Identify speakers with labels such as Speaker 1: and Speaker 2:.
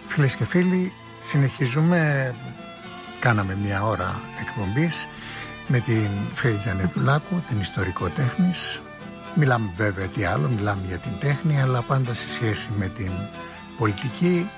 Speaker 1: Φίλες και φίλοι, συνεχίζουμε, κάναμε μια ώρα εκπομπής με την Φέη Τζανετουλάκου, την ιστορικό τέχνης. Μιλάμε βέβαια τι άλλο, μιλάμε για την τέχνη, αλλά πάντα σε σχέση με την πολιτική